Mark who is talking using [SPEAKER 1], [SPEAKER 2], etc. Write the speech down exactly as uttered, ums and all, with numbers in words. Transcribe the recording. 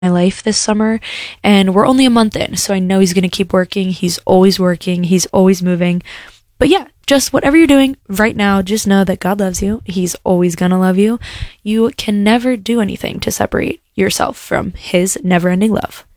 [SPEAKER 1] my life this summer, and we're only a month in, so I know he's going to keep working. He's always working, he's always moving. But yeah, just whatever you're doing right now, just know that God loves you. He's always going to love you. You can never do anything to separate yourself from his never-ending love.